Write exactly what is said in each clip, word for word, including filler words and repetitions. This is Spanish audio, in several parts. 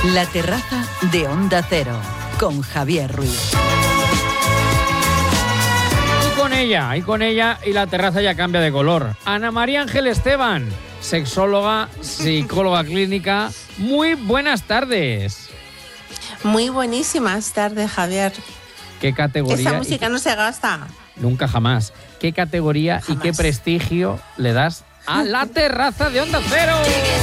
La terraza de Onda Cero, con Javier Ruiz. Y con ella, y con ella, y la terraza ya cambia de color. Ana María Ángel Esteban, sexóloga, psicóloga clínica. Muy buenas tardes. Muy buenísimas tardes, Javier. ¿Qué categoría? Esa música no se gasta. Nunca jamás. ¿Qué categoría jamás. Y qué prestigio le das a la terraza de Onda Cero?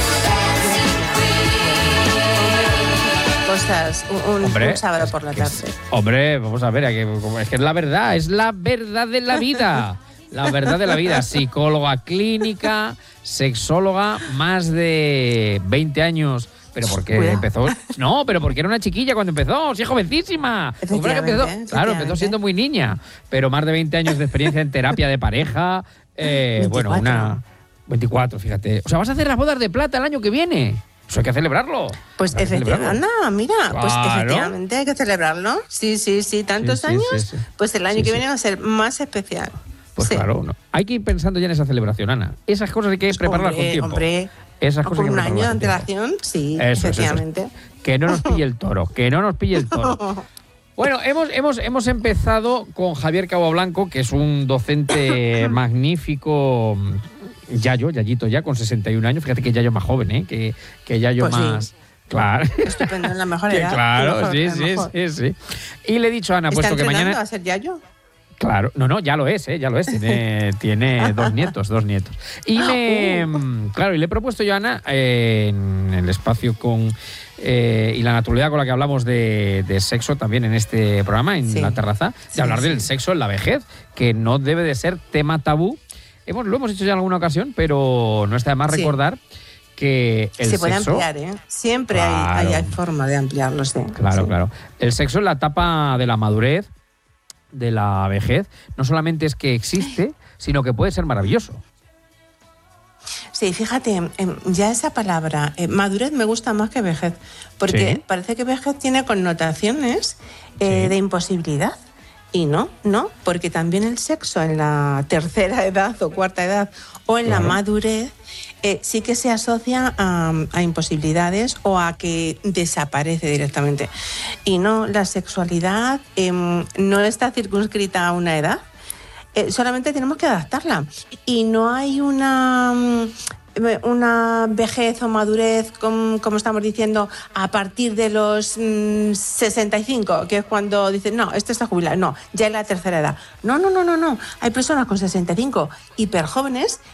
Cosas, un, hombre, un sábado por la tarde. Es, hombre, vamos a ver, es que es la verdad, es la verdad de la vida. La verdad de la vida. Psicóloga clínica, sexóloga, más de veinte años. Pero porque Cuidado. empezó. No, pero porque era una chiquilla cuando empezó, sí, jovencísima. Efectivamente, empezó, efectivamente. Claro, empezó siendo muy niña. Pero más de veinte años de experiencia en terapia de pareja. Eh, bueno, una. veinticuatro, fíjate. O sea, vas a hacer las bodas de plata el año que viene. Eso hay que celebrarlo. Pues efectivamente, anda, mira, claro. pues efectivamente hay que celebrarlo. Sí, sí, sí, tantos sí, sí, años, sí, sí. pues el año sí, que sí. viene va a ser más especial. Pues sí. claro, no. Hay que ir pensando ya en esa celebración, Ana. Esas cosas hay que pues prepararlas hombre, con tiempo. Hombre, Esas cosas con un hay que año de antelación, sí, eso, efectivamente. Eso, eso. Que no nos pille el toro, que no nos pille el toro. Bueno, hemos, hemos, hemos empezado con Javier Cabo Blanco, que es un docente magnífico. Yayo, Yayito ya, con sesenta y un años. Fíjate que Yayo más joven, ¿eh? Que, que Yayo pues más... Sí. Claro. Estupendo, en la mejor edad. Claro, mejor, sí, sí, sí, sí. Y le he dicho a Ana, puesto que mañana... a ser Yayo? Claro, no, no, ya lo es, ¿eh? Ya lo es. Tiene, tiene dos nietos, dos nietos. Y me... Uh. Claro, y le he propuesto yo a Ana, eh, en el espacio con... Eh, y la naturalidad con la que hablamos de, de sexo también en este programa, en sí. la terraza, de sí, hablar sí. del sexo en la vejez, que no debe de ser tema tabú. Hemos, lo hemos hecho ya en alguna ocasión, pero no está de más sí. recordar que el Se puede sexo... ampliar, ¿eh? Siempre claro. hay, hay, hay forma de ampliarlo, sí. Claro, sí. claro. El sexo en la etapa de la madurez, de la vejez, no solamente es que existe, sino que puede ser maravilloso. Sí, fíjate, ya esa palabra, eh, madurez, me gusta más que vejez, porque ¿sí? parece que vejez tiene connotaciones eh, sí. de imposibilidad. Y no, no, porque también el sexo en la tercera edad o cuarta edad o en claro. la madurez eh, sí que se asocia a, a imposibilidades o a que desaparece directamente. Y no, la sexualidad eh, no está circunscrita a una edad, eh, solamente tenemos que adaptarla. Y no hay una... una vejez o madurez, como, como estamos diciendo, a partir de los mmm, sesenta y cinco, que es cuando dicen, no, este está jubilado, no, ya es la tercera edad. No, no, no, no, no. Hay personas con sesenta y cinco hiper jóvenes